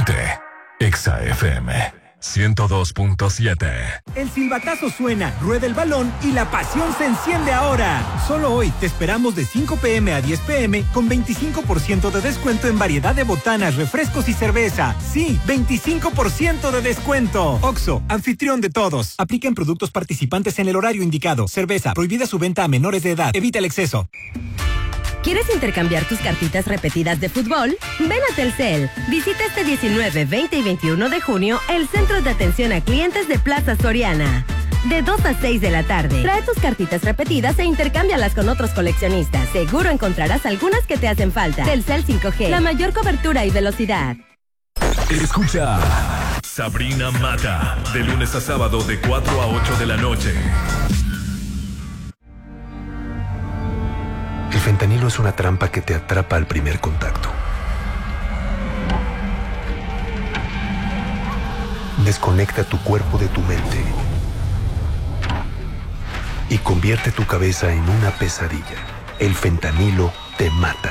Ponte Exa FM 102.7. El silbatazo suena, rueda el balón y la pasión se enciende ahora. Solo hoy te esperamos de 5 p.m. a 10 p.m. con 25% de descuento en variedad de botanas, refrescos y cerveza. Sí, 25% de descuento. Oxxo, anfitrión de todos. Aplica en productos participantes en el horario indicado. Cerveza, prohibida su venta a menores de edad. Evita el exceso. ¿Quieres intercambiar tus cartitas repetidas de fútbol? Ven a Telcel. Visita este 19, 20 y 21 de junio el Centro de Atención a Clientes de Plaza Soriana. De 2 a 6 de la tarde. Trae tus cartitas repetidas e intercámbialas con otros coleccionistas. Seguro encontrarás algunas que te hacen falta. Telcel 5G, la mayor cobertura y velocidad. Escucha Sabrina Mata, de lunes a sábado de 4 a 8 de la noche. El fentanilo es una trampa que te atrapa al primer contacto. Desconecta tu cuerpo de tu mente y convierte tu cabeza en una pesadilla. El fentanilo te mata.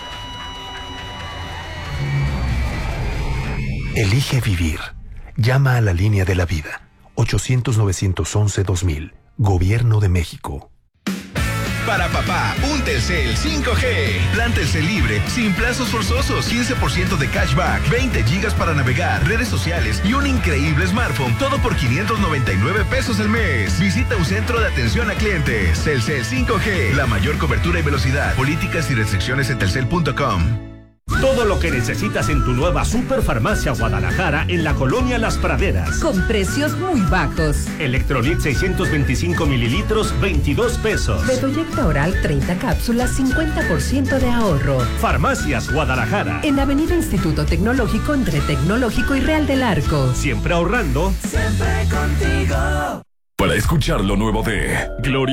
Elige vivir. Llama a la línea de la vida. 800-911-2000. Gobierno de México. Para papá, un Telcel 5G. Plan Telcel libre, sin plazos forzosos, 15% de cashback, 20 gigas para navegar, redes sociales y un increíble smartphone. Todo por 599 pesos al mes. Visita un centro de atención a clientes. Telcel 5G, la mayor cobertura y velocidad. Políticas y restricciones en telcel.com. Todo lo que necesitas en tu nueva Superfarmacia Guadalajara en la colonia Las Praderas. Con precios muy bajos. Electrolit 625 mililitros, 22 pesos. Bedoyecta oral 30 cápsulas, 50% de ahorro. Farmacias Guadalajara. En Avenida Instituto Tecnológico entre Tecnológico y Real del Arco. Siempre ahorrando. Siempre contigo. Para escuchar lo nuevo de Gloria